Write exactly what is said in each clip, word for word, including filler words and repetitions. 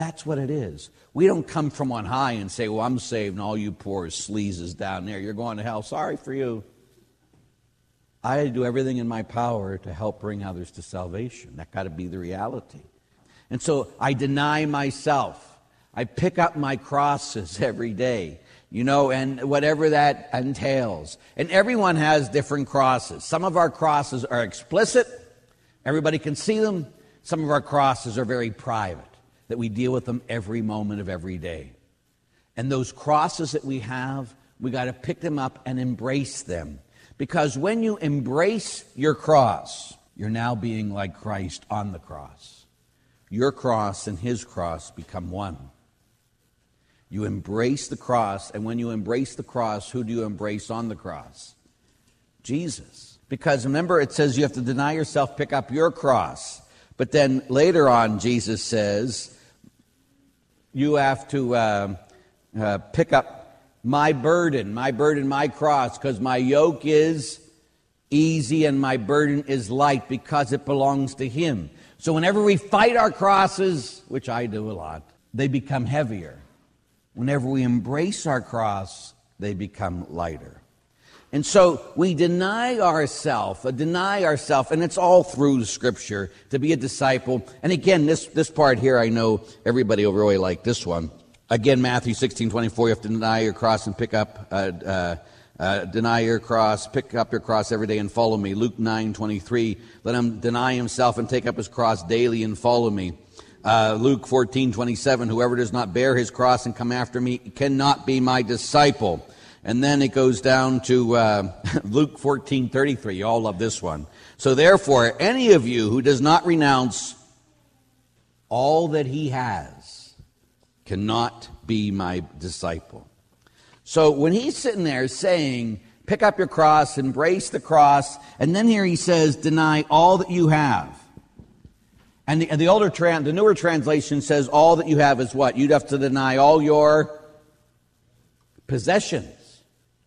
That's what it is. We don't come from on high and say, well, I'm saved and all you poor sleazes down there, you're going to hell. Sorry for you. I do everything in my power to help bring others to salvation. That got to be the reality. And so I deny myself. I pick up my crosses every day, you know, and whatever that entails. And everyone has different crosses. Some of our crosses are explicit. Everybody can see them. Some of our crosses are very private, that we deal with them every moment of every day. And those crosses that we have, we got to pick them up and embrace them. Because when you embrace your cross, you're now being like Christ on the cross. Your cross and his cross become one. You embrace the cross, and when you embrace the cross, who do you embrace on the cross? Jesus. Because remember, it says you have to deny yourself, pick up your cross. But then later on, Jesus says, you have to uh, uh, pick up my burden, my burden, my cross, because my yoke is easy and my burden is light because it belongs to him. So whenever we fight our crosses, which I do a lot, they become heavier. Whenever we embrace our cross, they become lighter. And so we deny ourselves, uh, deny ourselves, and it's all through the Scripture, to be a disciple. And again, this, this part here, I know everybody will really like this one. Again, Matthew sixteen twenty-four, you have to deny your cross and pick up, uh, uh, uh, deny your cross, pick up your cross every day and follow me. Luke nine twenty-three, let him deny himself and take up his cross daily and follow me. Uh, Luke fourteen twenty-seven, whoever does not bear his cross and come after me cannot be my disciple. And then it goes down to uh, Luke fourteen thirty-three. You all love this one. So therefore, any of you who does not renounce all that he has cannot be my disciple. So when he's sitting there saying, pick up your cross, embrace the cross, and then here he says, deny all that you have. And the, and the older, tran, the newer translation says, all that you have is what? You'd have to deny all your possessions.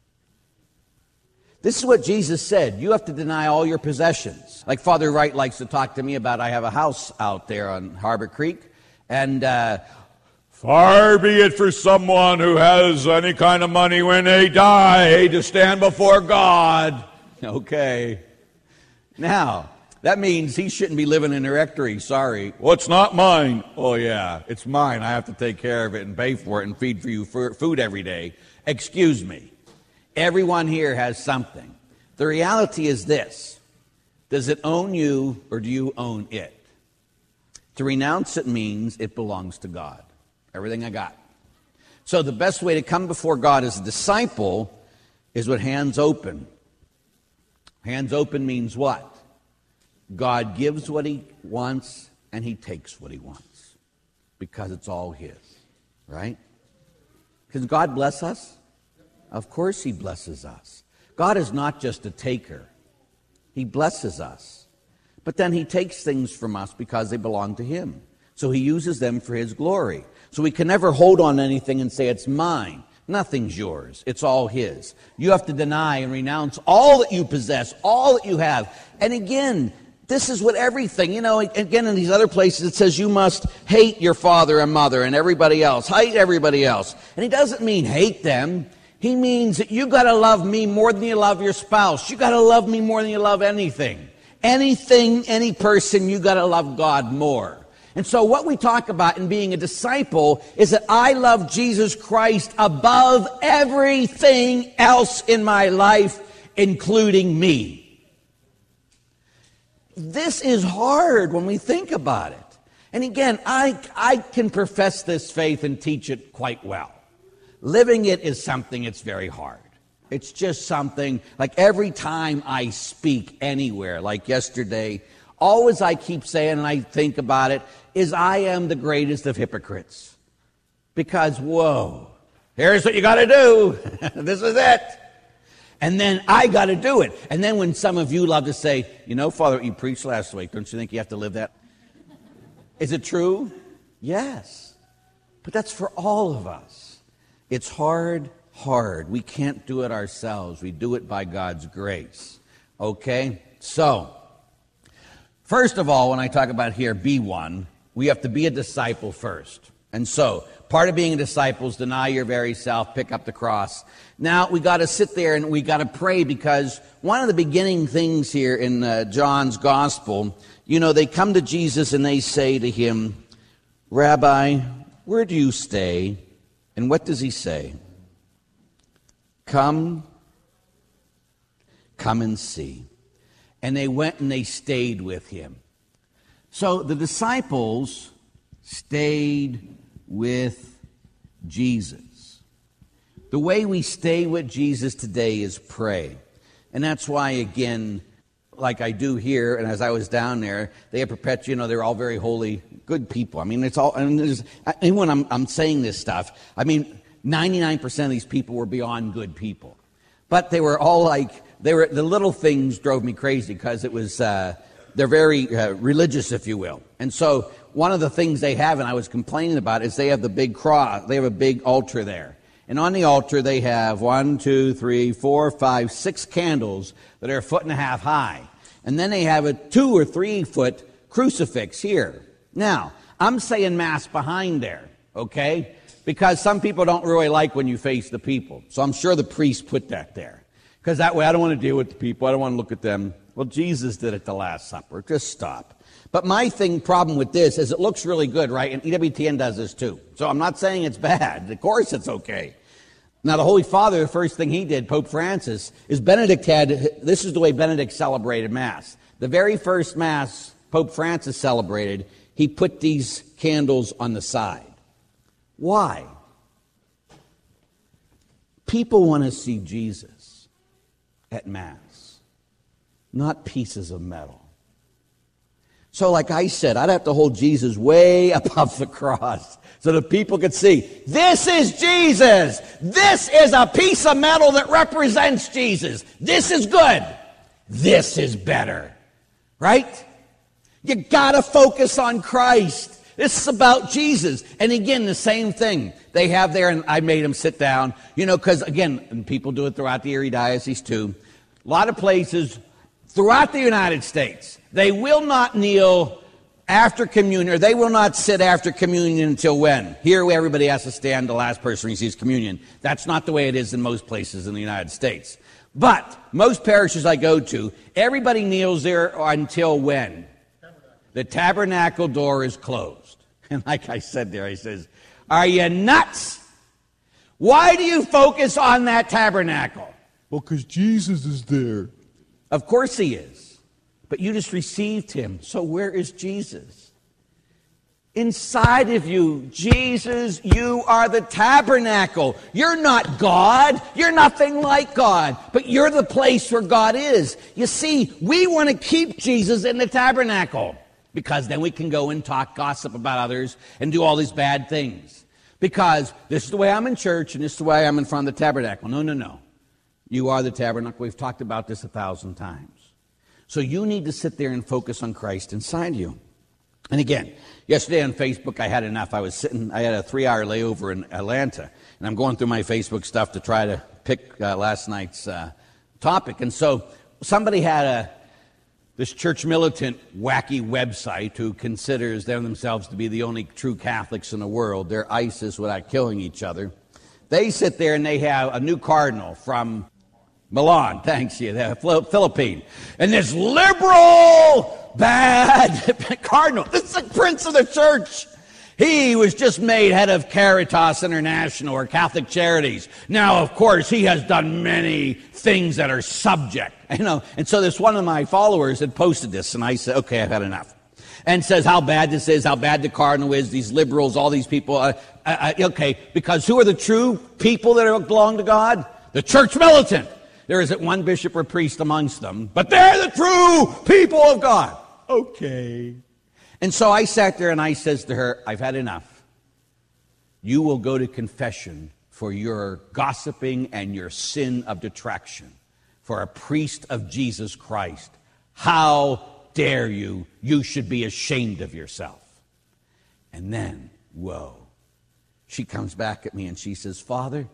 This is what Jesus said. You have to deny all your possessions. Like Father Wright likes to talk to me about, I have a house out there on Harbor Creek, and uh, far be it for someone who has any kind of money when they die to stand before God. Okay. Now, that means he shouldn't be living in a rectory. Sorry. Well, it's not mine. Oh, yeah, it's mine. I have to take care of it and pay for it and feed for you food every day. Excuse me. Everyone here has something. The reality is this. Does it own you or do you own it? To renounce it means it belongs to God. Everything I got. So the best way to come before God as a disciple is with hands open. Hands open means what? God gives what he wants and he takes what he wants. Because it's all his. Right? Can God bless us? Of course he blesses us. God is not just a taker. He blesses us. But then he takes things from us because they belong to him. So he uses them for his glory. So we can never hold on to anything and say, it's mine. Nothing's yours. It's all his. You have to deny and renounce all that you possess, all that you have. And again, this is what everything, you know, again, in these other places, it says you must hate your father and mother and everybody else. Hate everybody else. And he doesn't mean hate them. He means that you got to love me more than you love your spouse. You got to love me more than you love anything. Anything, any person, you got to love God more. And so what we talk about in being a disciple is that I love Jesus Christ above everything else in my life, including me. This is hard when we think about it. And again, I, I can profess this faith and teach it quite well. Living it is something that's very hard. It's just something, like every time I speak anywhere, like yesterday, always I keep saying, and I think about it, is I am the greatest of hypocrites. Because, whoa, here's what you got to do. This is it. And then I got to do it. And then when some of you love to say, you know, Father, what you preached last week, don't you think you have to live that? Is it true? Yes. But that's for all of us. It's hard, hard. We can't do it ourselves. We do it by God's grace. Okay? So, first of all, when I talk about here, be one, we have to be a disciple first. And so, part of being a disciple is deny your very self, pick up the cross. Now, we got to sit there and we got to pray, because one of the beginning things here in uh, John's gospel, you know, they come to Jesus and they say to him, Rabbi, where do you stay? And what does he say? Come, come and see. And they went and they stayed with him. So the disciples stayed with Jesus. The way we stay with Jesus today is pray. And that's why, again, like I do here, and as I was down there, they have perpetual, you know, they're all very holy, good people. I mean, it's all, and there's, and when I'm, I'm saying this stuff, I mean, ninety-nine percent of these people were beyond good people. But they were all like, they were, the little things drove me crazy, because it was, uh, they're very uh, religious, if you will. And so one of the things they have, and I was complaining about, is they have the big cross, they have a big altar there. And on the altar, they have one, two, three, four, five, six candles that are a foot and a half high. And then they have a two or three foot crucifix here. Now, I'm saying Mass behind there, okay? Because some people don't really like when you face the people. So I'm sure the priest put that there. Because that way I don't want to deal with the people. I don't want to look at them. Well, Jesus did at the Last Supper. Just stop. But my thing, problem with this is it looks really good, right? And E W T N does this too. So I'm not saying it's bad. Of course it's okay. Now, the Holy Father, the first thing he did, Pope Francis, is Benedict had, this is the way Benedict celebrated Mass. The very first Mass Pope Francis celebrated, he put these candles on the side. Why? People want to see Jesus at Mass, not pieces of metal. So like I said, I'd have to hold Jesus way above the cross so that people could see, this is Jesus. This is a piece of metal that represents Jesus. This is good. This is better. Right? You gotta focus on Christ. This is about Jesus. And again, the same thing. They have there, and I made them sit down, you know, because again, and people do it throughout the Erie Diocese too. A lot of places throughout the United States, they will not kneel after communion, or they will not sit after communion until when? Here, everybody has to stand, the last person receives communion. That's not the way it is in most places in the United States. But most parishes I go to, everybody kneels there until when? The tabernacle door is closed. And like I said there, I says, are you nuts? Why do you focus on that tabernacle? Well, because Jesus is there. Of course he is. But you just received him. So where is Jesus? Inside of you, Jesus, you are the tabernacle. You're not God. You're nothing like God. But you're the place where God is. You see, we want to keep Jesus in the tabernacle, because then we can go and talk gossip about others and do all these bad things. Because this is the way I'm in church and this is the way I'm in front of the tabernacle. No, no, no. You are the tabernacle. We've talked about this a thousand times. So you need to sit there and focus on Christ inside you. And again, yesterday on Facebook, I had enough. I was sitting, I had a three-hour layover in Atlanta, and I'm going through my Facebook stuff to try to pick uh, last night's uh, topic. And so somebody had a this church militant wacky website who considers them themselves to be the only true Catholics in the world. They're ISIS without killing each other. They sit there and they have a new cardinal from Milan, thanks you, the Philippine. And this liberal, bad cardinal, this is the prince of the church. He was just made head of Caritas International, or Catholic Charities. Now, of course, he has done many things that are subject. You know, and so this one of my followers had posted this, and I said, okay, I've had enough. And says how bad this is, how bad the cardinal is, these liberals, all these people. Uh, uh, okay, because who are the true people that belong to God? The church militant. There isn't one bishop or priest amongst them, but they're the true people of God. Okay. And so I sat there and I says to her, I've had enough. You will go to confession for your gossiping and your sin of detraction for a priest of Jesus Christ. How dare you? You should be ashamed of yourself. And then, whoa, she comes back at me and she says, Father,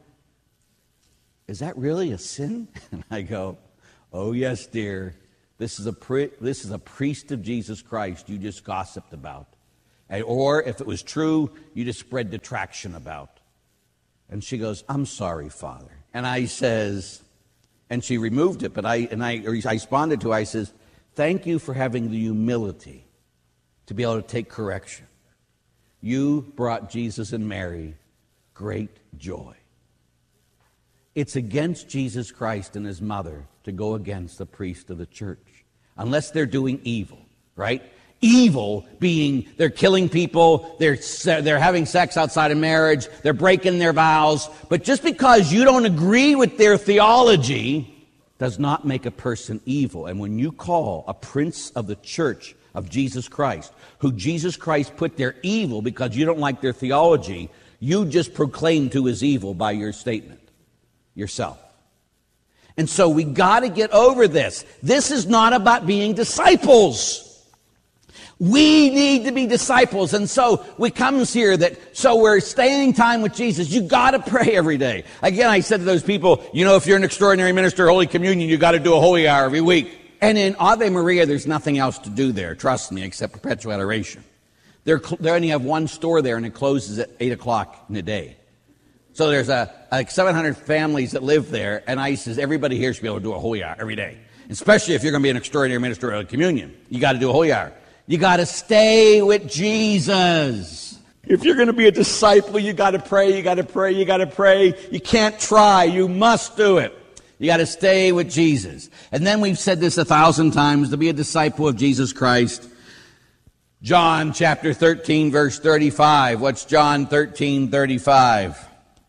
is that really a sin? And I go, oh yes, dear. This is a pri- this is a priest of Jesus Christ you just gossiped about. Or if it was true, you just spread detraction about. And she goes, I'm sorry, Father. And I says, and she removed it, but I and I, or I responded to her, I says, thank you for having the humility to be able to take correction. You brought Jesus and Mary great joy. It's against Jesus Christ and his mother to go against the priest of the church, unless they're doing evil, right? Evil being they're killing people, they're, they're having sex outside of marriage, they're breaking their vows. But just because you don't agree with their theology does not make a person evil. And when you call a prince of the church of Jesus Christ, who Jesus Christ put there evil because you don't like their theology, you just proclaimed who is evil by your statement, yourself. And so we got to get over this. This is not about being disciples. We need to be disciples. And so we comes here that, so we're staying time with Jesus. You got to pray every day. Again, I said to those people, you know, if you're an extraordinary minister, Holy Communion, you got to do a holy hour every week. And in Ave Maria, there's nothing else to do there, trust me, except perpetual adoration. They're, they only have one store there, and it closes at eight o'clock in the day. So there's a, like seven hundred families that live there, and I says, everybody here should be able to do a holy hour every day. Especially if you're going to be an extraordinary minister of communion. You got to do a holy hour. You got to stay with Jesus. If you're going to be a disciple, you got to pray, you got to pray, you got to pray. You can't try, you must do it. You got to stay with Jesus. And then we've said this a thousand times, to be a disciple of Jesus Christ. John chapter thirteen, verse thirty-five. What's John thirteen, thirty-five?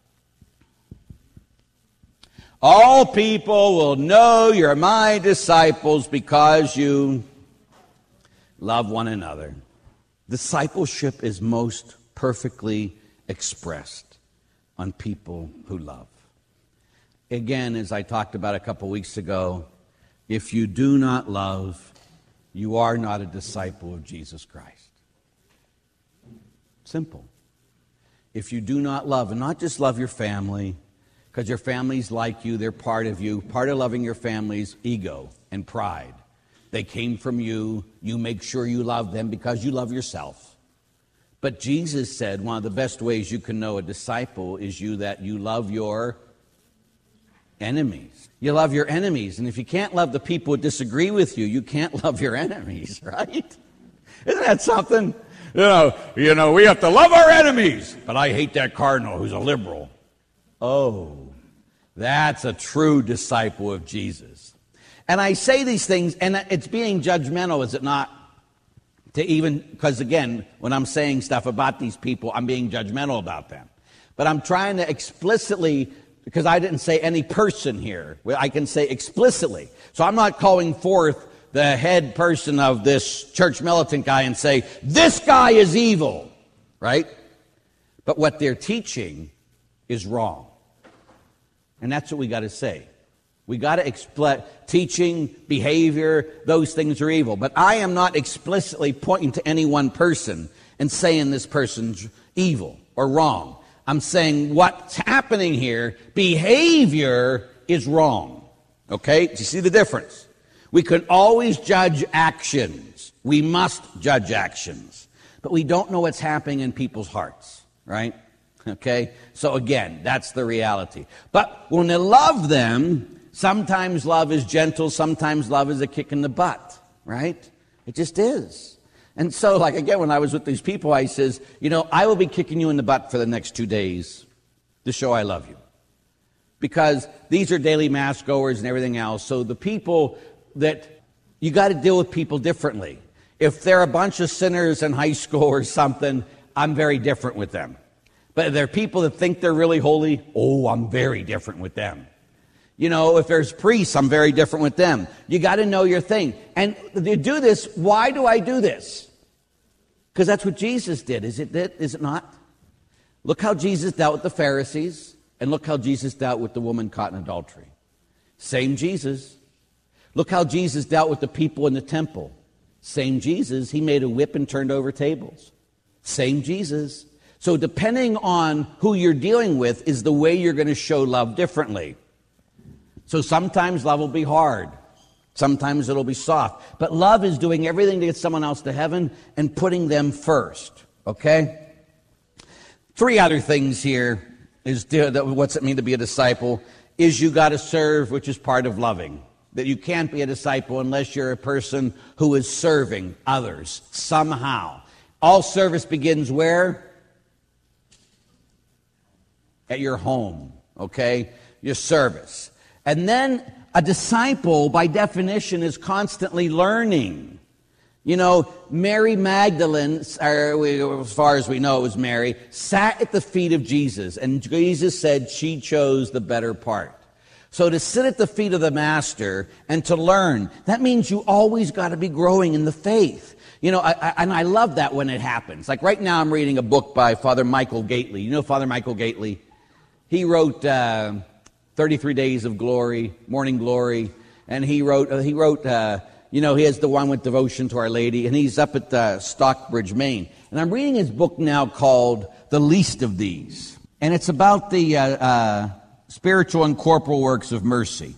All people will know you're my disciples because you love one another. Discipleship is most perfectly expressed on people who love. Again, as I talked about a couple weeks ago, if you do not love, you are not a disciple of Jesus Christ. Simple. If you do not love, and not just love your family, because your family's like you, they're part of you. Part of loving your family's ego and pride. They came from you. You make sure you love them because you love yourself. But Jesus said one of the best ways you can know a disciple is you that you love your enemies. You love your enemies. And if you can't love the people who disagree with you, you can't love your enemies, right? Isn't that something? You know, you know, we have to love our enemies. But I hate that cardinal who's a liberal. Oh, that's a true disciple of Jesus. And I say these things, and it's being judgmental, is it not? To even, because again, when I'm saying stuff about these people, I'm being judgmental about them. But I'm trying to explicitly, because I didn't say any person here, I can say explicitly. So I'm not calling forth the head person of this church militant guy and say, this guy is evil, right? But what they're teaching is wrong. And that's what we got to say. We got to explain teaching, behavior, those things are evil. But I am not explicitly pointing to any one person and saying this person's evil or wrong. I'm saying what's happening here, behavior is wrong. Okay? Do you see the difference? We can always judge actions. We must judge actions. But we don't know what's happening in people's hearts, right? Okay? So again, that's the reality. But when they love them, sometimes love is gentle, sometimes love is a kick in the butt, right? It just is. And so, like, again, when I was with these people, I says, you know, I will be kicking you in the butt for the next two days to show I love you. Because these are daily mass goers and everything else. So the people that, you got to deal with people differently. If they're a bunch of sinners in high school or something, I'm very different with them. But if there are people that think they're really holy, oh, I'm very different with them. You know, if there's priests, I'm very different with them. You got to know your thing. And to do this, why do I do this? Because that's what Jesus did, is it, is it not? Look how Jesus dealt with the Pharisees, and look how Jesus dealt with the woman caught in adultery. Same Jesus. Look how Jesus dealt with the people in the temple. Same Jesus. He made a whip and turned over tables. Same Jesus. So depending on who you're dealing with is the way you're going to show love differently. So sometimes love will be hard. Sometimes it'll be soft. But love is doing everything to get someone else to heaven and putting them first. Okay? Three other things here is what's it mean to be a disciple, is you got to serve, which is part of loving. That you can't be a disciple unless you're a person who is serving others somehow. All service begins where? At your home, okay? Your service. And then a disciple, by definition, is constantly learning. You know, Mary Magdalene, or as far as we know it was Mary, sat at the feet of Jesus, and Jesus said she chose the better part. So to sit at the feet of the Master and to learn, that means you always got to be growing in the faith. You know, I, I, and I love that when it happens. Like right now I'm reading a book by Father Michael Gately. You know Father Michael Gately? He wrote uh, thirty-three Days of Glory, Morning Glory, and he wrote, uh, he wrote, uh, you know, he has the one with Devotion to Our Lady, and he's up at uh, Stockbridge, Maine. And I'm reading his book now called The Least of These. And it's about the uh, uh, spiritual and corporal works of mercy.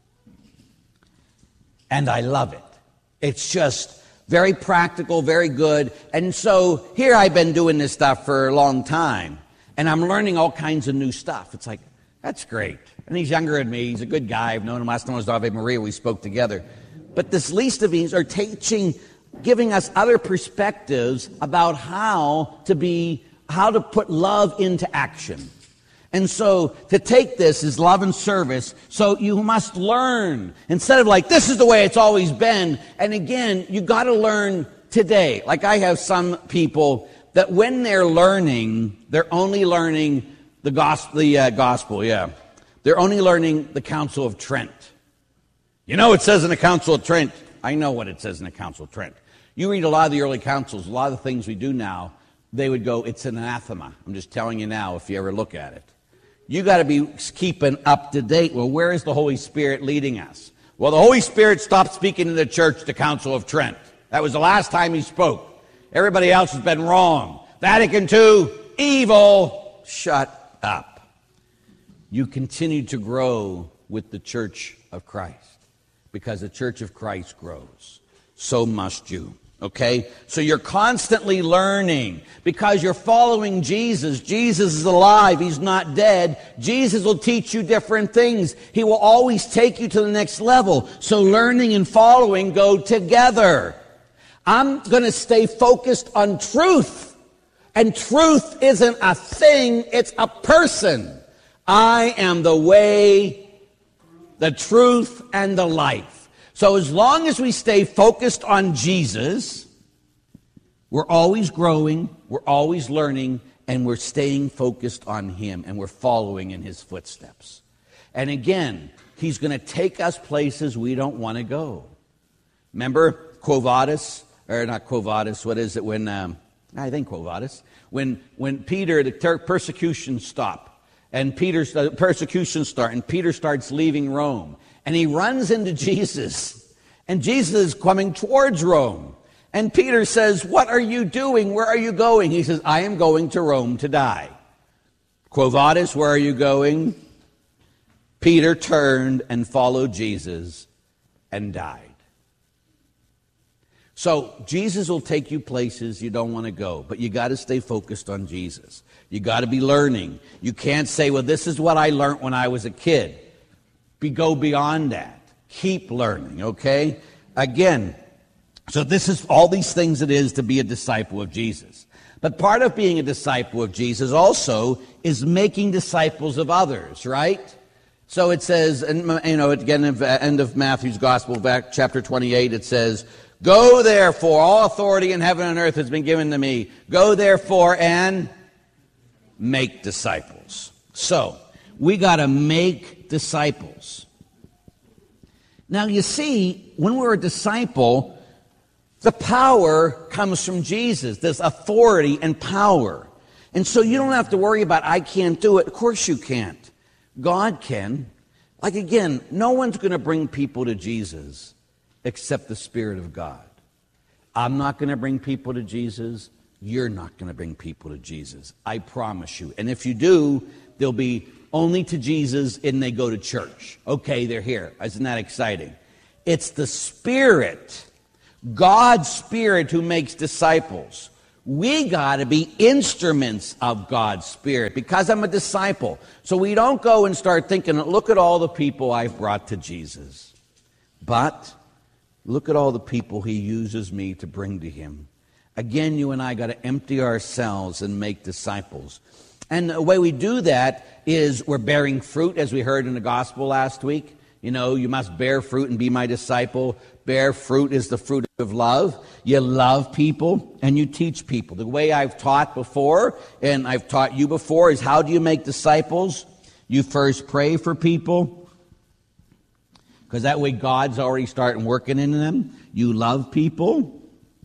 And I love it. It's just very practical, very good. And so here I've been doing this stuff for a long time, and I'm learning all kinds of new stuff. It's like, that's great. And he's younger than me. He's a good guy. I've known him last time I was at Ave Maria. We spoke together. But this least of these are teaching, giving us other perspectives about how to be, how to put love into action. And so to take this is love and service. So you must learn instead of like, this is the way it's always been. And again, you got to learn today. Like I have some people that when they're learning, they're only learning the gospel, the uh, gospel, yeah. They're only learning the Council of Trent. You know, it says in the Council of Trent. I know what it says in the Council of Trent. You read a lot of the early councils, a lot of the things we do now, they would go, it's an anathema. I'm just telling you now if you ever look at it. You got to be keeping up to date. Well, where is the Holy Spirit leading us? Well, the Holy Spirit stopped speaking to the church, the Council of Trent. That was the last time he spoke. Everybody else has been wrong. Vatican Two, evil. Shut up. You continue to grow with the Church of Christ. Because the Church of Christ grows. So must you. Okay? So you're constantly learning. Because you're following Jesus. Jesus is alive. He's not dead. Jesus will teach you different things. He will always take you to the next level. So learning and following go together. I'm going to stay focused on truth. And truth isn't a thing. It's a person. I am the way, the truth, and the life. So as long as we stay focused on Jesus, we're always growing, we're always learning, and we're staying focused on Him, and we're following in His footsteps. And again, He's going to take us places we don't want to go. Remember Quo Vadis? Or not Quo Vadis, what is it when, um, I think Quo Vadis. When, when Peter, the persecution stopped. And Peter's uh, persecution start, and Peter starts leaving Rome. And he runs into Jesus. And Jesus is coming towards Rome. And Peter says, what are you doing? Where are you going? He says, I am going to Rome to die. Quo Vadis, where are you going? Peter turned and followed Jesus and died. So Jesus will take you places you don't want to go, but you got to stay focused on Jesus. You got to be learning. You can't say, well, this is what I learned when I was a kid. Be, go beyond that. Keep learning, okay? Again, so this is all these things it is to be a disciple of Jesus. But part of being a disciple of Jesus also is making disciples of others, right? So it says, and you know, again, at the end of Matthew's Gospel, back chapter twenty-eight, it says, go therefore, all authority in heaven and earth has been given to me. Go therefore and make disciples. So, we got to make disciples. Now, you see, when we're a disciple, the power comes from Jesus. There's authority and power. And so you don't have to worry about, I can't do it. Of course you can't. God can. Like again, no one's going to bring people to Jesus except the Spirit of God. I'm not going to bring people to Jesus. You're not going to bring people to Jesus. I promise you. And if you do, they'll be only to Jesus and they go to church. Okay, they're here. Isn't that exciting? It's the Spirit, God's Spirit, who makes disciples. We got to be instruments of God's Spirit because I'm a disciple. So we don't go and start thinking, look at all the people I've brought to Jesus. But look at all the people he uses me to bring to him. Again, you and I got to empty ourselves and make disciples. And the way we do that is we're bearing fruit, as we heard in the gospel last week. You know, you must bear fruit and be my disciple. Bear fruit is the fruit of love. You love people and you teach people. The way I've taught before, and I've taught you before, is how do you make disciples? You first pray for people, because that way God's already starting working in them. You love people,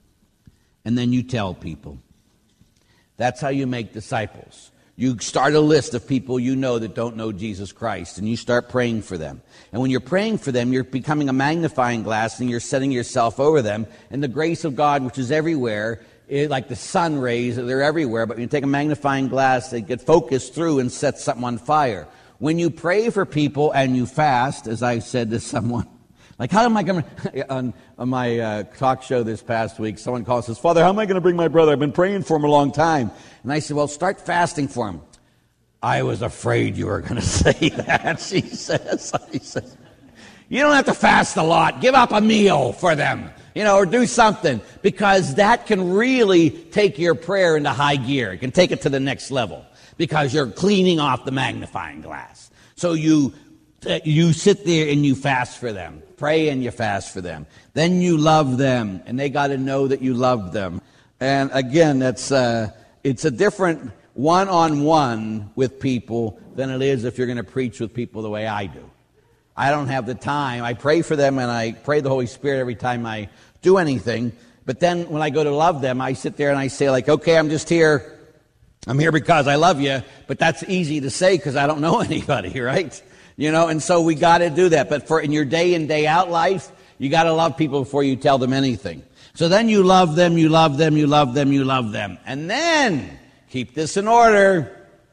and then you tell people. That's how you make disciples. You start a list of people you know that don't know Jesus Christ, and you start praying for them. And when you're praying for them, you're becoming a magnifying glass, and you're setting yourself over them. And the grace of God, which is everywhere, is like the sun rays, they're everywhere. But when you take a magnifying glass, they get focused through and set something on fire. When you pray for people and you fast, as I said to someone, like, how am I going to, on, on my uh, talk show this past week, someone calls and says, Father, how am I going to bring my brother? I've been praying for him a long time. And I said, well, start fasting for him. I was afraid you were going to say that, she says. I said, you don't have to fast a lot. Give up a meal for them, you know, or do something, because that can really take your prayer into high gear. It can take it to the next level because you're cleaning off the magnifying glass. So you you sit there and you fast for them. Pray and you fast for them. Then you love them, and they got to know that you love them. And again, that's uh, it's a different one-on-one with people than it is if you're going to preach with people the way I do. I don't have the time. I pray for them, and I pray the Holy Spirit every time I do anything. But then when I go to love them, I sit there and I say, like, okay, I'm just here. I'm here because I love you. But that's easy to say because I don't know anybody, right? You know, and so we got to do that. But for in your day in, day out life, you got to love people before you tell them anything. So then you love them, you love them, you love them, you love them. And then, keep this in order,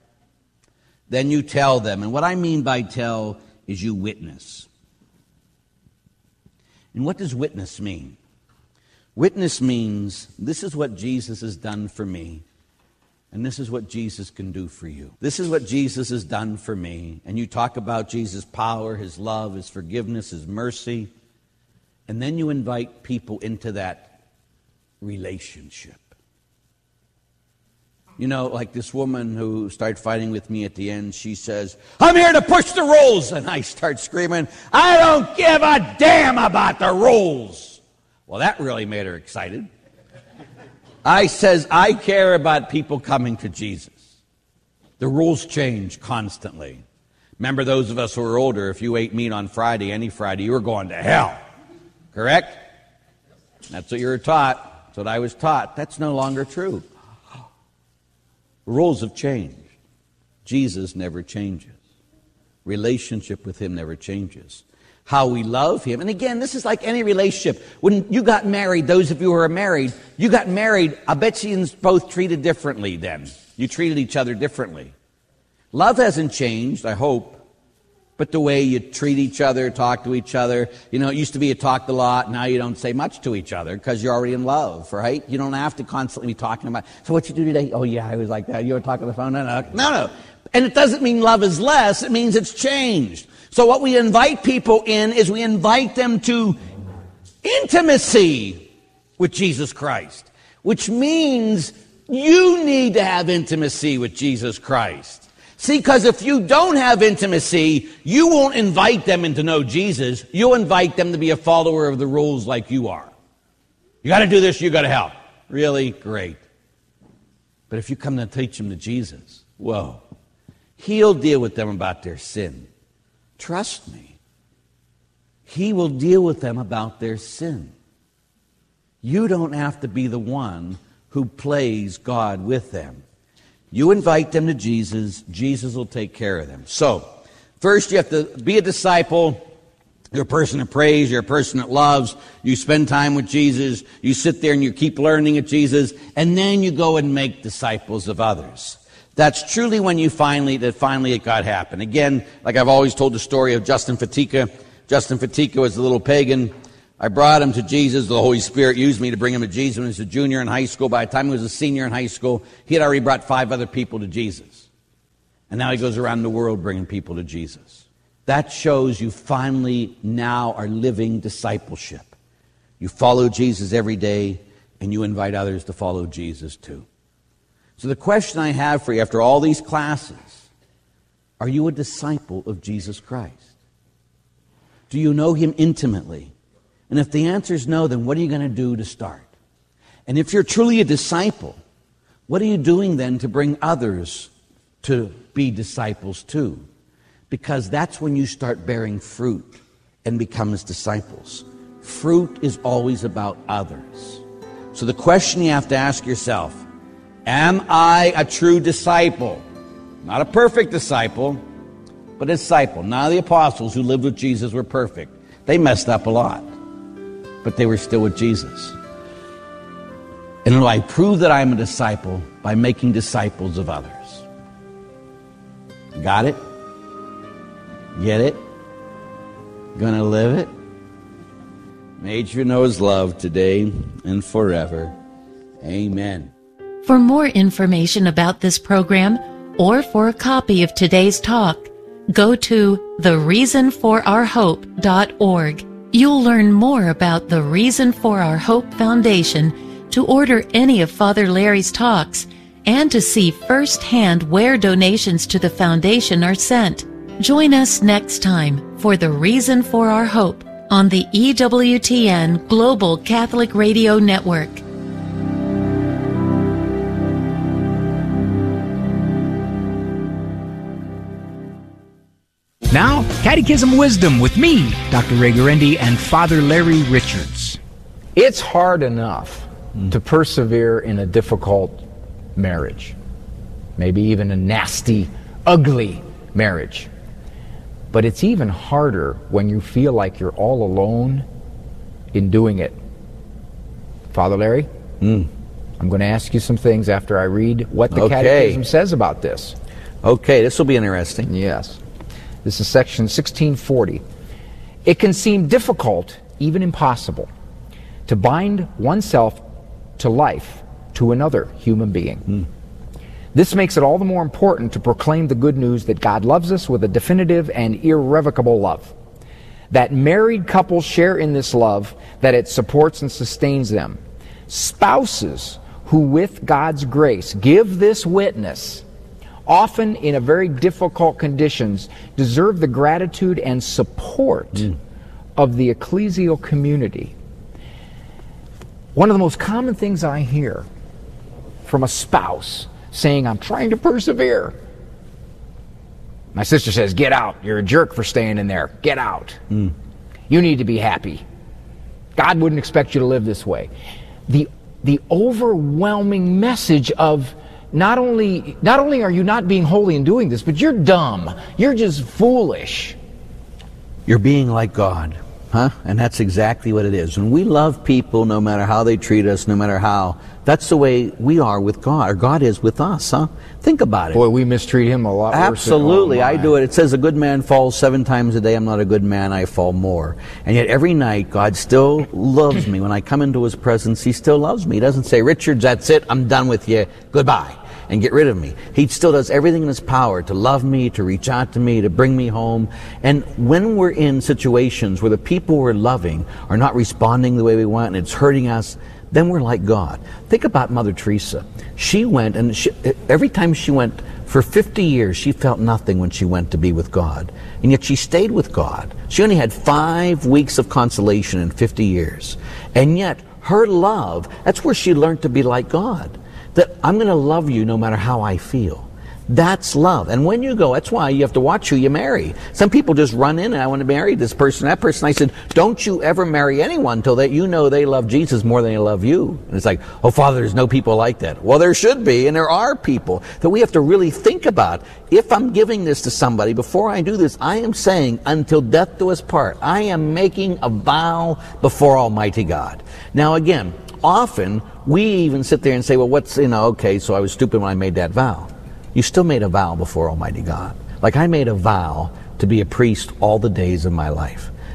then you tell them. And what I mean by tell is you witness. And what does witness mean? Witness means this is what Jesus has done for me. And this is what Jesus can do for you. This is what Jesus has done for me. And you talk about Jesus' power, his love, his forgiveness, his mercy. And then you invite people into that relationship. You know, like this woman who started fighting with me at the end, she says, I'm here to push the rules. And I start screaming, I don't give a damn about the rules. Well, that really made her excited. I says, I care about people coming to Jesus. The rules change constantly. Remember, those of us who are older, if you ate meat on Friday, any Friday, you were going to hell. Correct? That's what you were taught. That's what I was taught. That's no longer true. The rules have changed. Jesus never changes. Relationship with him never changes. How we love him. And again, this is like any relationship. When you got married, those of you who are married, you got married, I bet you both treated differently then. You treated each other differently. Love hasn't changed, I hope. But the way you treat each other, talk to each other, you know, it used to be you talked a lot, now you don't say much to each other because you're already in love, right? You don't have to constantly be talking about, so what you do today? Oh yeah, I was like that. You were talking on the phone? No, no, no, no. And it doesn't mean love is less, it means it's changed. So what we invite people in is we invite them to intimacy with Jesus Christ, which means you need to have intimacy with Jesus Christ. See, because if you don't have intimacy, you won't invite them in to know Jesus. You'll invite them to be a follower of the rules like you are. You got to do this, you got to help. Really? Great. But if you come to teach them to Jesus, whoa, he'll deal with them about their sin. Trust me. He will deal with them about their sin. You don't have to be the one who plays God with them. You invite them to Jesus. Jesus will take care of them. So, first you have to be a disciple. You're a person that prays. You're a person that loves. You spend time with Jesus. You sit there and you keep learning at Jesus. And then you go and make disciples of others. That's truly when you finally, that finally it got happen. Again, like I've always told the story of Justin Fatica. Justin Fatica was a little pagan. I brought him to Jesus. The Holy Spirit used me to bring him to Jesus when he was a junior in high school. By the time he was a senior in high school, he had already brought five other people to Jesus. And now he goes around the world bringing people to Jesus. That shows you finally now are living discipleship. You follow Jesus every day, and you invite others to follow Jesus too. So the question I have for you after all these classes, are you a disciple of Jesus Christ? Do you know him intimately? And if the answer is no, then what are you going to do to start? And if you're truly a disciple, what are you doing then to bring others to be disciples too? Because that's when you start bearing fruit and become his disciples. Fruit is always about others. So the question you have to ask yourself, am I a true disciple? Not a perfect disciple, but a disciple. None of the apostles who lived with Jesus were perfect. They messed up a lot, but they were still with Jesus. And I prove that I'm a disciple by making disciples of others. Got it? Get it? Gonna live it? Made you know his love today and forever. Amen. For more information about this program or for a copy of today's talk, go to the reason for our hope dot org. You'll learn more about the Reason for Our Hope Foundation, to order any of Father Larry's talks, and to see firsthand where donations to the foundation are sent. Join us next time for the Reason for Our Hope on the E W T N Global Catholic Radio Network. Now, Catechism Wisdom with me, Doctor Ray Guarendi, and Father Larry Richards. It's hard enough mm. to persevere in a difficult marriage, maybe even a nasty, ugly marriage. But it's even harder when you feel like you're all alone in doing it. Father Larry, mm. I'm going to ask you some things after I read what the okay. Catechism says about this. Okay, this will be interesting. Yes. This is section sixteen forty. It can seem difficult, even impossible, to bind oneself to life to another human being. Mm. This makes it all the more important to proclaim the good news that God loves us with a definitive and irrevocable love. That married couples share in this love, that it supports and sustains them. Spouses who, with God's grace, give this witness, often in a very difficult conditions, deserve the gratitude and support mm. of the ecclesial community. One of the most common things I hear from a spouse saying, I'm trying to persevere. My sister says, get out. You're a jerk for staying in there. Get out. Mm. You need to be happy. God wouldn't expect you to live this way. The, the overwhelming message of not only, not only are you not being holy in doing this, but you're dumb. You're just foolish. You're being like God. Huh? And that's exactly what it is. When we love people, no matter how they treat us, no matter how, that's the way we are with God, or God is with us, huh? Think about it. Boy, we mistreat him a lot worse. Absolutely. Than, oh, I do it. It says a good man falls seven times a day. I'm not a good man. I fall more. And yet every night, God still loves me. When I come into his presence, he still loves me. He doesn't say, Richards, that's it. I'm done with you. Goodbye. And get rid of me. He still does everything in his power to love me, to reach out to me, to bring me home. And when we're in situations where the people we're loving are not responding the way we want and it's hurting us, then we're like God. Think about Mother Teresa. She went, and she, every time she went, for fifty years, she felt nothing when she went to be with God. And yet she stayed with God. She only had five weeks of consolation in fifty years. And yet, her love, that's where she learned to be like God. That I'm going to love you no matter how I feel. That's love. And when you go, that's why you have to watch who you marry. Some people just run in and I want to marry this person, that person. I said, don't you ever marry anyone until that you know they love Jesus more than they love you. And it's like, oh, Father, there's no people like that. Well, there should be, and there are people that we have to really think about. If I'm giving this to somebody, before I do this, I am saying, until death do us part, I am making a vow before Almighty God. Now, again, often we even sit there and say, well, what's, you know, okay, so I was stupid when I made that vow. You still made a vow before Almighty God. Like I made a vow to be a priest all the days of my life.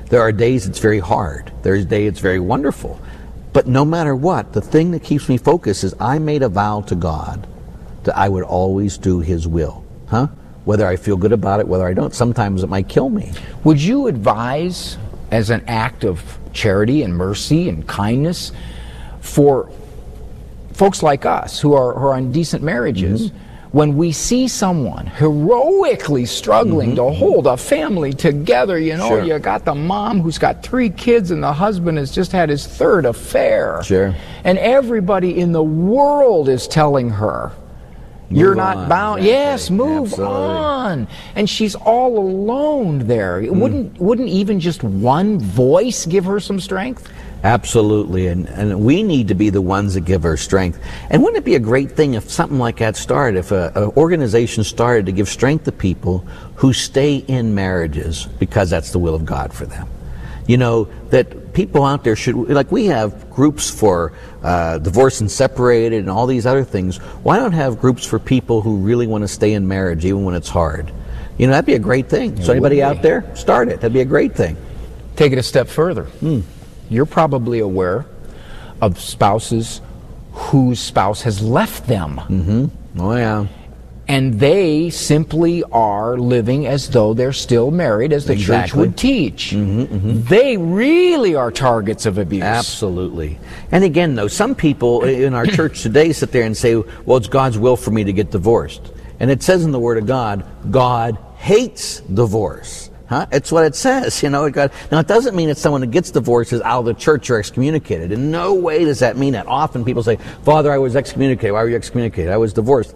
There are days it's very hard. There's days it's very wonderful. But no matter what, the thing that keeps me focused is I made a vow to God that I would always do His will. Huh? Whether I feel good about it, whether I don't. Sometimes it might kill me. Would you advise, as an act of charity and mercy and kindness, for folks like us who are, who are in decent marriages, mm-hmm. when we see someone heroically struggling mm-hmm. to hold a family together, you know, sure. you got the mom who's got three kids and the husband has just had his third affair. Sure. And everybody in the world is telling her, Move you're not on, bound. exactly. Yes, move Absolutely. on. And she's all alone there. Mm. Wouldn't wouldn't even just one voice give her some strength? Absolutely. And, and we need to be the ones that give her strength. And wouldn't it be a great thing if something like that started, if an organization started to give strength to people who stay in marriages because that's the will of God for them? You know, that people out there should, like we have groups for uh, divorced and separated and all these other things. Why not have groups for people who really want to stay in marriage even when it's hard? You know, that'd be a great thing. It so anybody out there, start it. That'd be a great thing. Take it a step further. Mm. You're probably aware of spouses whose spouse has left them. Mm-hmm. Oh, yeah. And they simply are living as though they're still married, as the Exactly. church would teach. Mm-hmm, mm-hmm. They really are targets of abuse. Absolutely. And again, though, some people in our church today sit there and say, well, it's God's will for me to get divorced. And it says in the Word of God, God hates divorce. Huh? It's what it says, you know. God, now, it doesn't mean that someone that gets divorced is out of the church or excommunicated. In no way does that mean that. Often people say, Father, I was excommunicated. Why were you excommunicated? I was divorced.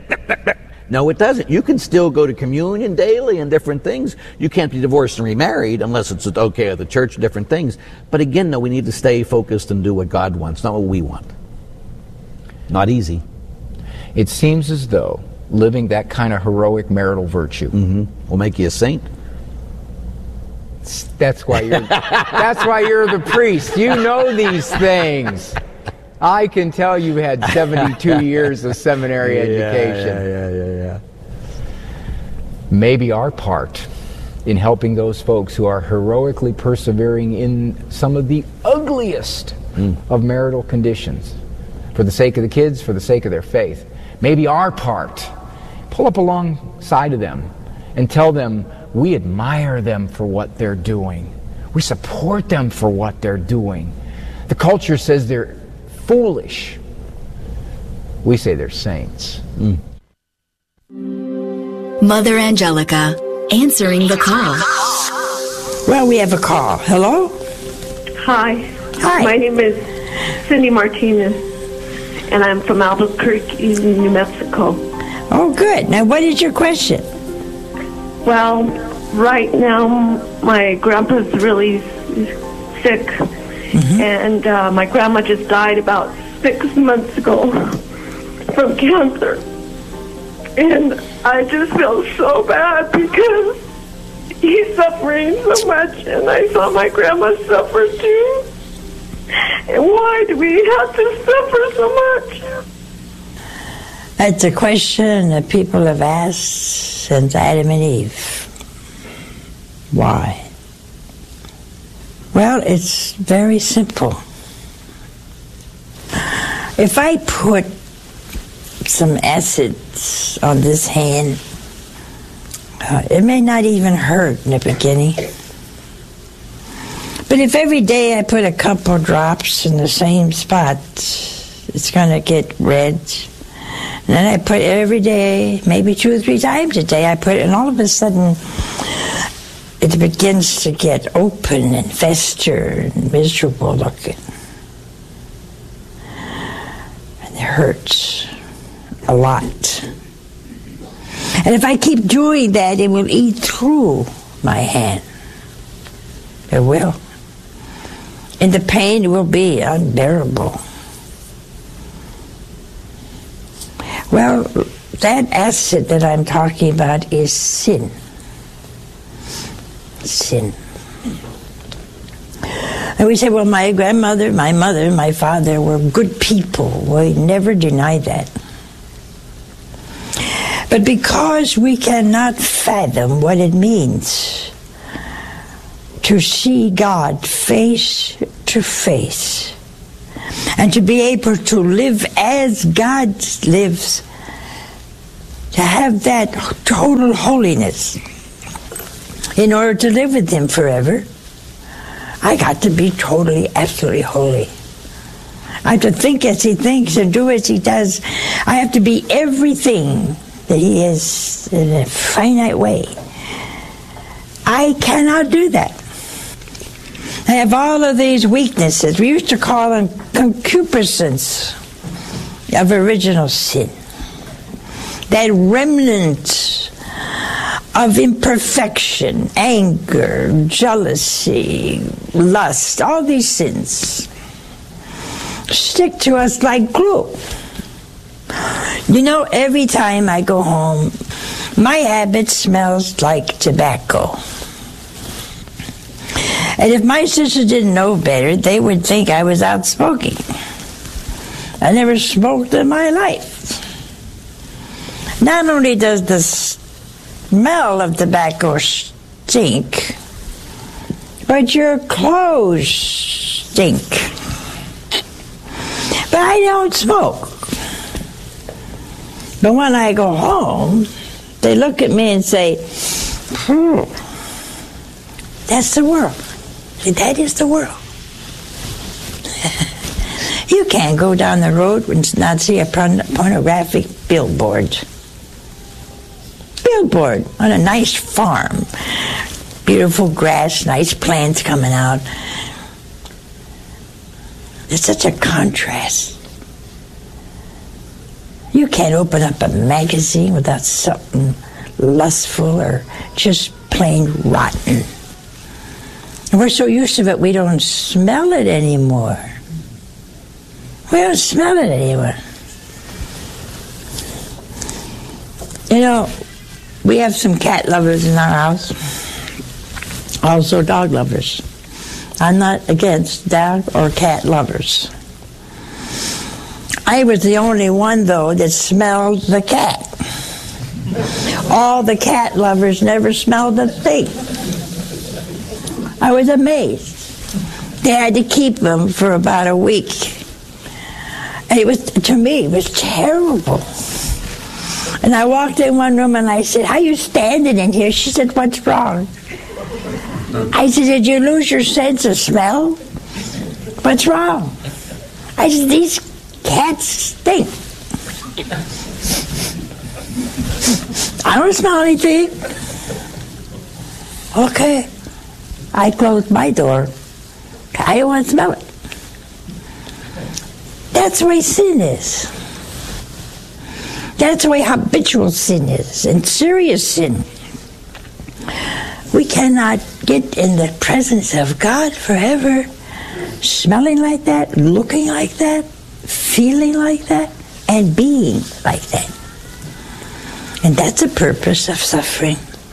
No, it doesn't. You can still go to communion daily and different things. You can't be divorced and remarried unless it's okay at the church, different things. But again, no, we need to stay focused and do what God wants, not what we want. Not easy. It seems as though living that kind of heroic marital virtue mm-hmm. will make you a saint. That's why you're that's why you're the priest. You know these things. I can tell you had seventy-two years of seminary yeah, education. Yeah, yeah, yeah, yeah. Maybe our part in helping those folks who are heroically persevering in some of the ugliest mm. of marital conditions, for the sake of the kids, for the sake of their faith. Maybe our part, pull up alongside of them and tell them we admire them for what they're doing. We support them for what they're doing. The culture says they're foolish. We say they're saints. Mm. Mother Angelica, answering the call. Well, we have a call. Hello? Hi. Hi. My name is Cindy Martinez, and I'm from Albuquerque, New Mexico. Oh, good. Now, what is your question? Well, right now, my grandpa's really sick, mm-hmm. and uh, my grandma just died about six months ago from cancer. And I just feel so bad because he's suffering so much, and I saw my grandma suffer too. And why do we have to suffer so much? That's a question that people have asked since Adam and Eve. Why? Well, it's very simple. If I put some acids on this hand, uh, it may not even hurt in the beginning. But if every day I put a couple drops in the same spot, it's going to get red. And then I put it every day, maybe two or three times a day, I put it, and all of a sudden it begins to get open and fester and miserable looking. And it hurts a lot. And if I keep doing that, it will eat through my hand. It will. And the pain will be unbearable. Well, that acid that I'm talking about is sin. Sin. And we say, well, my grandmother, my mother, my father were good people. We never deny that. But because we cannot fathom what it means, to see God face to face and to be able to live as God lives, to have that total holiness in order to live with Him forever, I got to be totally, absolutely holy. I have to think as He thinks and do as He does. I have to be everything that He is in a finite way. I cannot do that. I have all of these weaknesses. We used to call them concupiscence of original sin. That remnant of imperfection, anger, jealousy, lust, all these sins stick to us like glue. You know, every time I go home, my habit smells like tobacco. And if my sisters didn't know better, they would think I was out smoking. I never smoked in my life. Not only does the smell of tobacco stink, but your clothes stink. But I don't smoke. But when I go home, they look at me and say, hmm, that's the world. That is the world. You can't go down the road and not see a pornographic billboard. Billboard on a nice farm. Beautiful grass, nice plants coming out. There's such a contrast. You can't open up a magazine without something lustful or just plain rotten. And we're so used to it, we don't smell it anymore. We don't smell it anymore. You know, we have some cat lovers in our house, also dog lovers. I'm not against dog or cat lovers. I was the only one, though, that smelled the cat. All the cat lovers never smelled a thing. I was amazed. They had to keep them for about a week. And it was, to me, it was terrible. And I walked in one room and I said, "How you standing in here?" She said, "What's wrong?" I said, "Did you lose your sense of smell? What's wrong?" I said, "These cats stink. I don't smell anything." Okay. I closed my door. I don't want to smell it. That's the way sin is. That's the way habitual sin is, and serious sin. We cannot get in the presence of God forever smelling like that, looking like that, feeling like that, and being like that. And that's the purpose of suffering.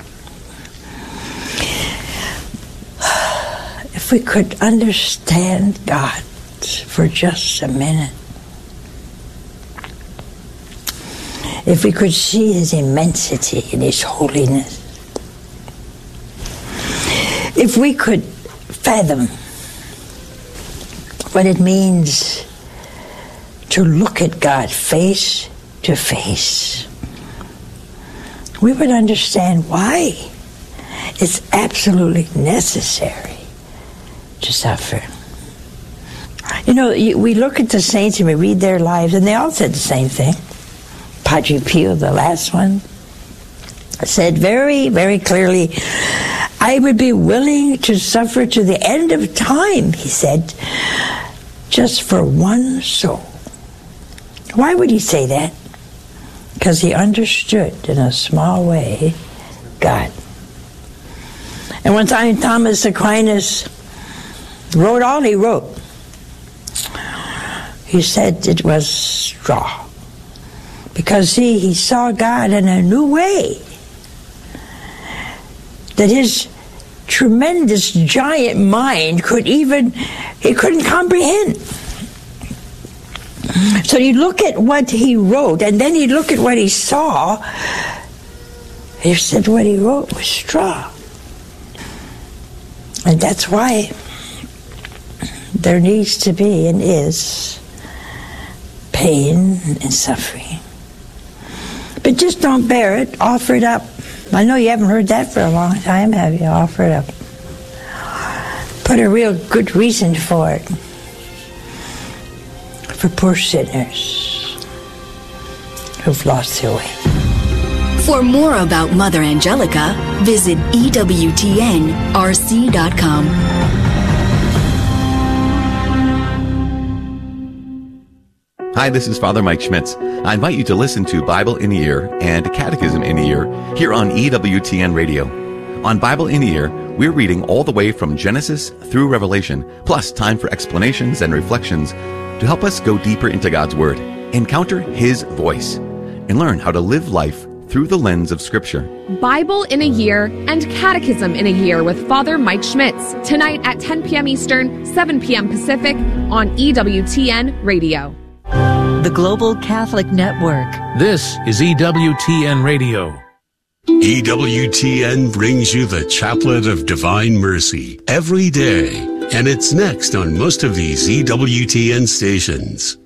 If we could understand God for just a minute, if we could see His immensity and His holiness, if we could fathom what it means to look at God face to face, we would understand why it's absolutely necessary to suffer. You know, we look at the saints and we read their lives, and they all said the same thing. Padre Pio, the last one, said very, very clearly, "I would be willing to suffer to the end of time," he said, "just for one soul." Why would he say that? Because he understood in a small way God. And one time Thomas Aquinas wrote all he wrote. He said it was straw. Because, see, he saw God in a new way that his tremendous giant mind could even, he couldn't comprehend. So you look at what he wrote, and then you look at what he saw, he said what he wrote was straw. And that's why there needs to be and is pain and suffering. But just don't bear it. Offer it up. I know you haven't heard that for a long time, have you? Offer it up. Put a real good reason for it. For poor sinners who've lost their way. For more about Mother Angelica, visit E W T N R C dot com. Hi, this is Father Mike Schmitz. I invite you to listen to Bible in a Year and Catechism in a Year here on E W T N Radio. On Bible in a Year, we're reading all the way from Genesis through Revelation, plus time for explanations and reflections to help us go deeper into God's Word, encounter His voice, and learn how to live life through the lens of Scripture. Bible in a Year and Catechism in a Year with Father Mike Schmitz, tonight at ten p.m. Eastern, seven p.m. Pacific on E W T N Radio. The Global Catholic Network. This is E W T N Radio. E W T N brings you the Chaplet of Divine Mercy every day, and it's next on most of these E W T N stations.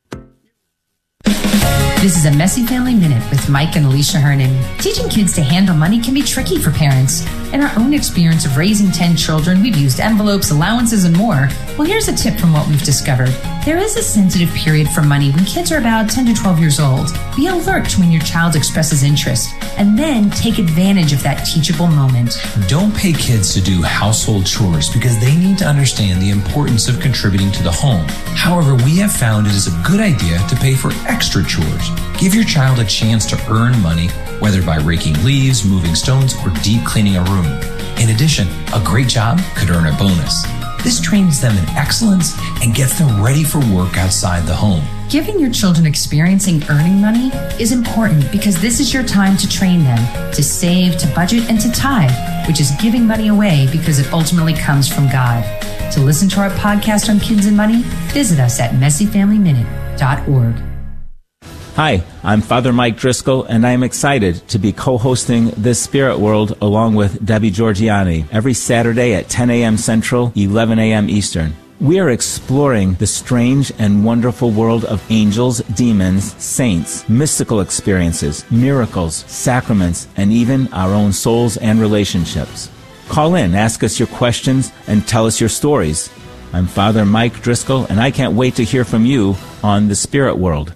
This is a Messy Family Minute with Mike and Alicia Hernan. Teaching kids to handle money can be tricky for parents. In our own experience of raising ten children, we've used envelopes, allowances, and more. Well, here's a tip from what we've discovered. There is a sensitive period for money when kids are about ten to twelve years old. Be alert when your child expresses interest, and then take advantage of that teachable moment. Don't pay kids to do household chores because they need to understand the importance of contributing to the home. However, we have found it is a good idea to pay for extra chores. Give your child a chance to earn money, whether by raking leaves, moving stones, or deep cleaning a room. In addition, a great job could earn a bonus. This trains them in excellence and gets them ready for work outside the home. Giving your children experiencing earning money is important because this is your time to train them to save, to budget, and to tithe, which is giving money away because it ultimately comes from God. To listen to our podcast on kids and money, visit us at messy family minute dot org. Hi, I'm Father Mike Driscoll, and I am excited to be co-hosting This Spirit World along with Debbie Georgiani every Saturday at ten a.m. Central, eleven a.m. Eastern. We are exploring the strange and wonderful world of angels, demons, saints, mystical experiences, miracles, sacraments, and even our own souls and relationships. Call in, ask us your questions, and tell us your stories. I'm Father Mike Driscoll, and I can't wait to hear from you on The Spirit World.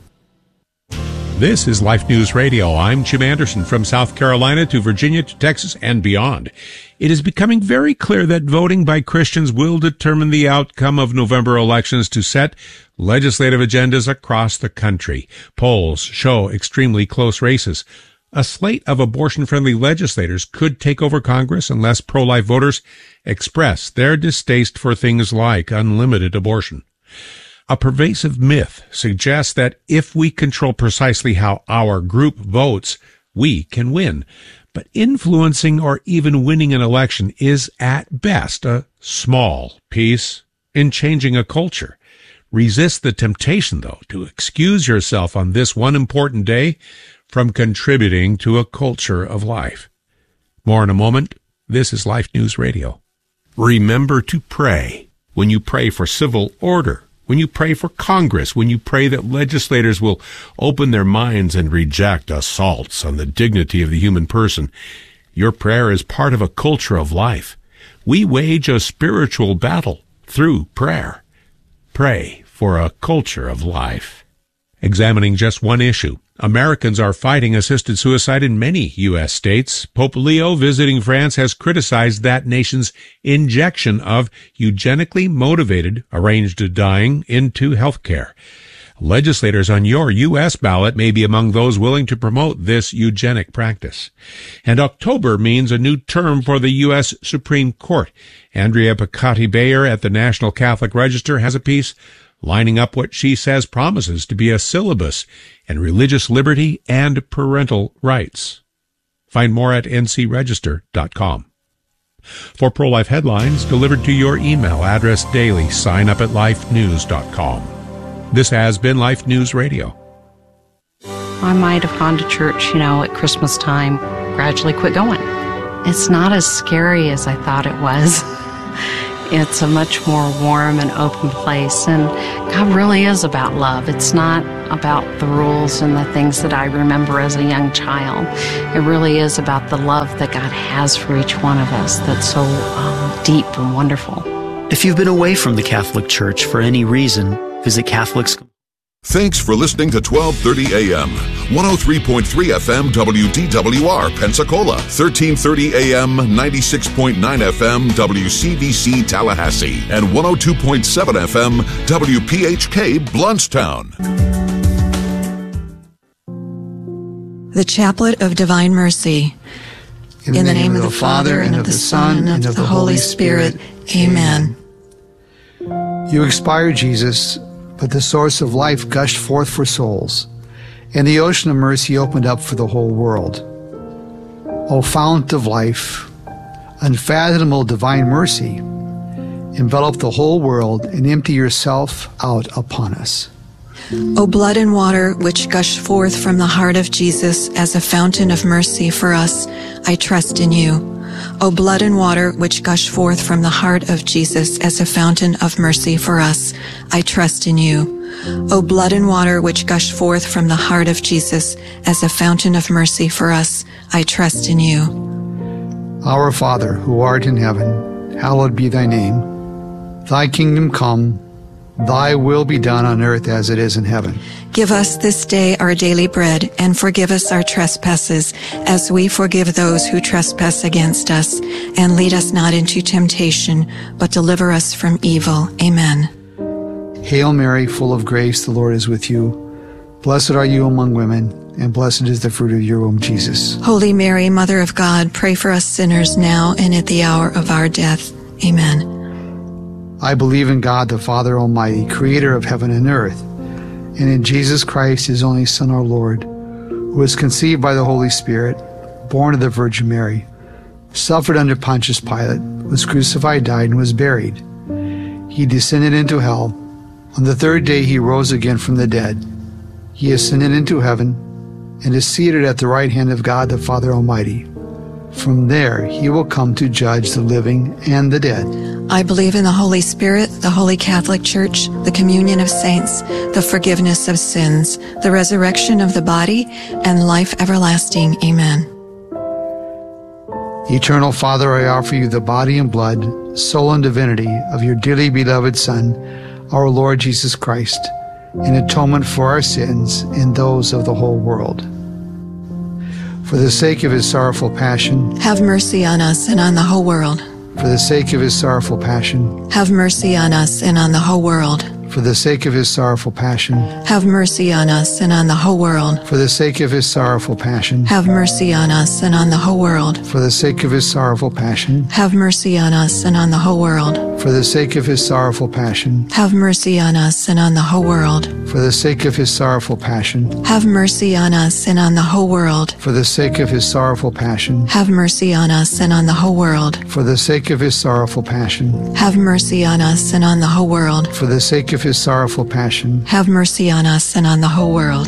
This is Life News Radio. I'm Jim Anderson, from South Carolina to Virginia to Texas and beyond. It is becoming very clear that voting by Christians will determine the outcome of November elections to set legislative agendas across the country. Polls show extremely close races. A slate of abortion-friendly legislators could take over Congress unless pro-life voters express their distaste for things like unlimited abortion. A pervasive myth suggests that if we control precisely how our group votes, we can win. But influencing or even winning an election is at best a small piece in changing a culture. Resist the temptation, though, to excuse yourself on this one important day from contributing to a culture of life. More in a moment. This is Life News Radio. Remember to pray when you pray for civil order, when you pray for Congress, when you pray that legislators will open their minds and reject assaults on the dignity of the human person. Your prayer is part of a culture of life. We wage a spiritual battle through prayer. Pray for a culture of life. Examining just one issue. Americans are fighting assisted suicide in many U S states. Pope Leo, visiting France, has criticized that nation's injection of eugenically motivated arranged dying into health care. Legislators on your U S ballot may be among those willing to promote this eugenic practice. And October means a new term for the U S Supreme Court. Andrea Piccotti-Bayer at the National Catholic Register has a piece lining up what she says promises to be a syllabus in religious liberty and parental rights. Find more at n c register dot com. For pro-life headlines delivered to your email address daily, sign up at life news dot com. This has been Life News Radio. I might have gone to church, you know, at Christmas time, gradually quit going. It's not as scary as I thought it was. it's a much more warm and open place. And God really is about love. It's not about the rules and the things that I remember as a young child. It really is about the love that God has for each one of us that's so um, deep and wonderful. If you've been away from the Catholic Church for any reason, visit Catholics. Thanks for listening to twelve thirty A M, one oh three point three F M W D W R Pensacola, thirteen thirty A M, ninety-six point nine F M W C B C Tallahassee, and one oh two point seven F M W P H K Bluntstown. The Chaplet of Divine Mercy. In, In the name, name of the Father, and of the Son, and of the Holy Spirit. Amen. You expired, Jesus, but the source of life gushed forth for souls, and the ocean of mercy opened up for the whole world. O fount of life, unfathomable divine mercy, envelop the whole world and empty yourself out upon us. O blood and water which gush forth from the heart of Jesus as a fountain of mercy for us, I trust in you. O blood and water which gush forth from the heart of Jesus as a fountain of mercy for us, I trust in you. O blood and water which gush forth from the heart of Jesus as a fountain of mercy for us, I trust in you. Our Father, who art in heaven, hallowed be thy name. Thy kingdom come, thy will be done on earth as it is in heaven. Give us this day our daily bread, and forgive us our trespasses, as we forgive those who trespass against us. And lead us not into temptation, but deliver us from evil. Amen. Hail Mary, full of grace, the Lord is with you. Blessed are you among women, and blessed is the fruit of your womb, Jesus. Holy Mary, Mother of God, pray for us sinners now and at the hour of our death. Amen. I believe in God, the Father Almighty, creator of heaven and earth, and in Jesus Christ, his only Son, our Lord, who was conceived by the Holy Spirit, born of the Virgin Mary, suffered under Pontius Pilate, was crucified, died, and was buried. He descended into hell. On the third day he rose again from the dead. He ascended into heaven and is seated at the right hand of God, the Father Almighty. From there he will come to judge the living and the dead. I believe in the Holy Spirit, the Holy Catholic Church, the communion of saints, the forgiveness of sins, the resurrection of the body, and life everlasting. Amen. Eternal Father, I offer you the body and blood, soul and divinity of your dearly beloved Son, our Lord Jesus Christ, in atonement for our sins and those of the whole world. For the sake of his sorrowful passion, have mercy on us and on the whole world. For the sake of his sorrowful passion, have mercy on us and on the whole world. For the sake of his sorrowful passion, have mercy on us and on the whole world. For the sake of his sorrowful passion, have mercy on us and on the whole world. For the sake of his sorrowful passion, have mercy on us and on the whole world. For the sake of his sorrowful passion, have mercy on us and on the whole world. For the sake of his sorrowful passion, have mercy on us and on the whole world. For the sake of his sorrowful passion, have mercy on us and on the whole world. For the sake of his sorrowful passion, have mercy on us and on the whole world. For the sake of his sorrowful passion, have mercy on us and on the whole world.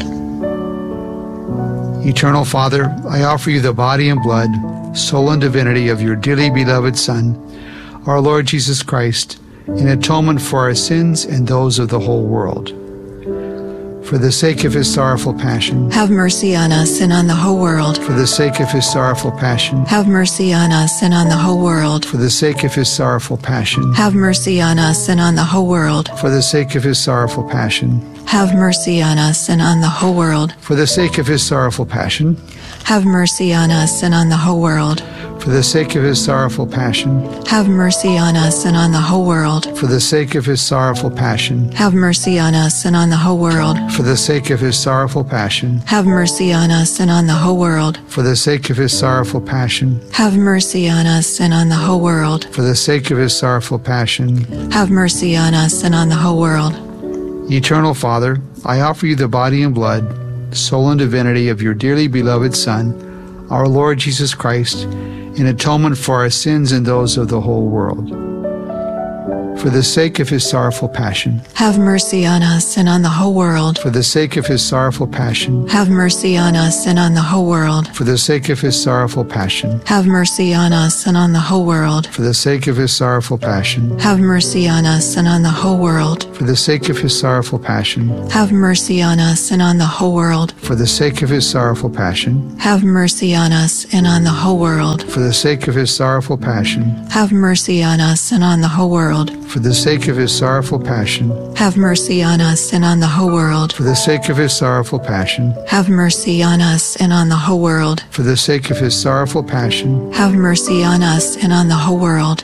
Eternal Father, I offer you the body and blood, soul and divinity of your dearly beloved Son, our Lord Jesus Christ, in atonement for our sins and those of the whole world. For the sake of his sorrowful passion, have mercy on us and on the whole world. For the sake of his sorrowful passion, have mercy on us and on the whole world. For the sake of his sorrowful passion, have mercy on us and on the whole world. For the sake of his sorrowful passion, have mercy on us and on the whole world. For the sake of his sorrowful passion, have mercy on us and on the whole world. For the sake of his sorrowful passion, have mercy on us and on the whole world. For the sake of his sorrowful passion, have mercy on us and on the whole world. For the sake of his sorrowful passion, have mercy on us and on the whole world. For the sake of his sorrowful passion, have mercy on us and on the whole world. For the sake of his sorrowful passion, have mercy on us and on the whole world. Eternal Father, I offer you the body and blood, soul and divinity of your dearly beloved Son, our Lord Jesus Christ, in atonement for our sins and those of the whole world. For the sake of his sorrowful passion. Have mercy on us and on the whole world. For the sake of his sorrowful passion. Have mercy on us and on the whole world. For the sake of his sorrowful passion. Have mercy on us and on the whole world. For the sake of his sorrowful passion. Have mercy on us and on the whole world. For the sake of his sorrowful passion. Have mercy on us and on the whole world. For the sake of his sorrowful passion. Have mercy on us and on the whole world. For the sake of his sorrowful passion. Have mercy on us and on the whole world. For the sake of his sorrowful passion. Have mercy on us and on the whole world. For the sake of his sorrowful passion. Have mercy on us and on the whole world. For the sake of his sorrowful passion. Have mercy on us and on the whole world.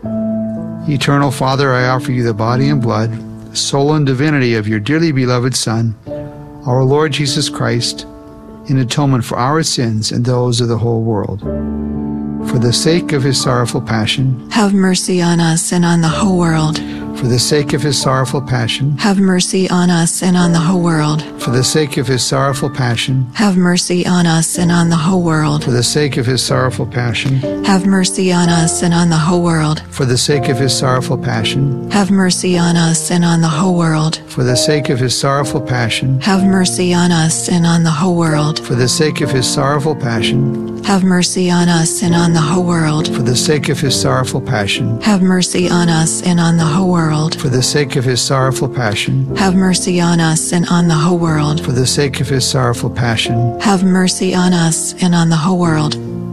Eternal Father, I offer you the body and blood, soul and divinity of your dearly beloved Son, our Lord Jesus Christ, in atonement for our sins and those of the whole world. For the sake of his sorrowful passion. Have mercy on us and on the whole world. For the sake of his sorrowful passion. Have mercy on us and on the whole world. For the sake of his sorrowful passion. Have mercy on us and on the whole world. For the sake of his sorrowful passion. Have mercy on us and on the whole world. For the sake of his sorrowful passion. Have mercy on us and on the whole world. For the sake of his sorrowful passion. Have mercy on us and on the whole world. For the sake of his sorrowful passion. Have mercy on us and on the whole world. For the sake of his sorrowful passion. Have mercy on us and on the whole world. For the sake of his sorrowful passion. Have mercy on us and on the whole world. For the sake of his sorrowful passion. Have mercy on us and on the whole world.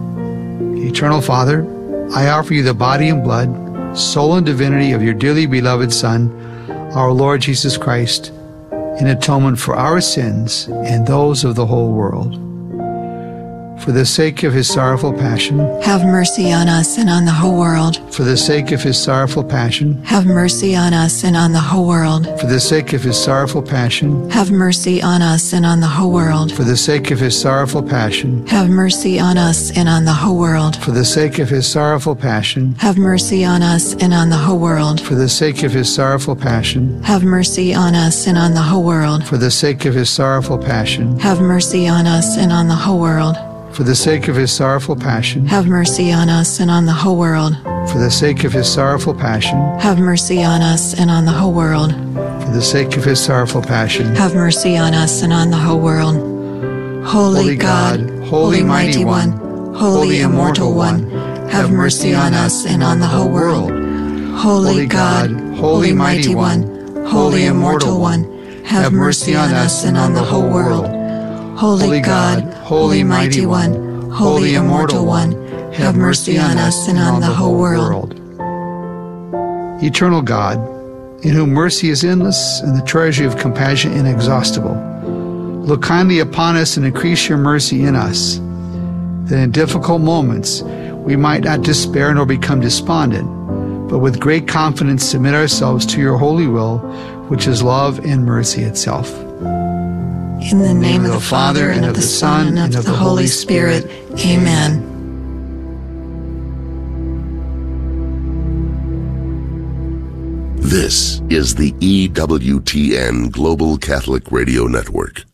Eternal Father, I offer you the body and blood, soul and divinity of your dearly beloved Son, our Lord Jesus Christ, in atonement for our sins and those of the whole world. For the sake of his sorrowful passion. Have mercy on us and on the whole world. For the sake of his sorrowful passion. Have mercy on us and on the whole world. For the sake of his sorrowful passion. Have mercy on us and on the whole world. For the sake of his sorrowful passion. Have mercy on us and on the whole world. For the sake of his sorrowful passion. Have mercy on us and on the whole world. For the sake of his sorrowful passion. Have mercy on us and on the whole world. For the sake of his sorrowful passion. Have mercy on us and on the whole world. For the sake of his sorrowful passion. Have mercy on us and on the whole world. For the sake of his sorrowful passion. Have mercy on us and on the whole world. For the sake of his sorrowful passion. Have mercy on us and on the whole world. Holy, Holy God, God, Holy Mighty One, Holy Immortal One, have mercy on us and on the whole world. Holy God, Holy Mighty One, Holy Immortal One, have mercy on us and on the whole world. Holy God, Holy Mighty One, Holy Immortal One, have mercy on us and on the whole world. Eternal God, in whom mercy is endless and the treasury of compassion inexhaustible, look kindly upon us and increase your mercy in us, that in difficult moments we might not despair nor become despondent, but with great confidence submit ourselves to your holy will, which is love and mercy itself. In the name of the Father, and of the Son, and of the Holy Spirit. Amen. This is the E W T N Global Catholic Radio Network.